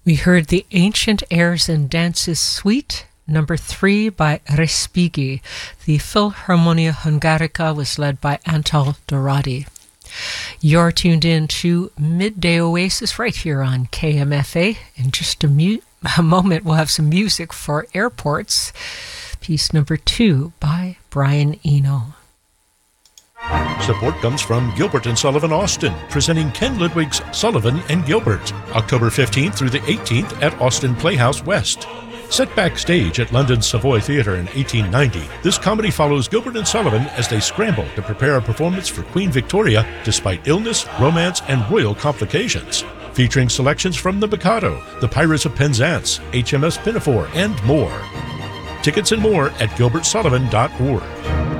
We heard the Ancient Airs and Dances Suite, number 3 by Respighi. The Philharmonia Hungarica was led by Antal Dorati. You're tuned in to Midday Oasis right here on KMFA. In just a moment, we'll have some music for airports. Piece number 2 by Brian Eno. Support comes from Gilbert & Sullivan Austin, presenting Ken Ludwig's Sullivan & Gilbert, October 15th through the 18th at Austin Playhouse West. Set backstage at London's Savoy Theatre in 1890, this comedy follows Gilbert & Sullivan as they scramble to prepare a performance for Queen Victoria despite illness, romance, and royal complications. Featuring selections from The Mikado, The Pirates of Penzance, HMS Pinafore, and more. Tickets and more at gilbertsullivan.org.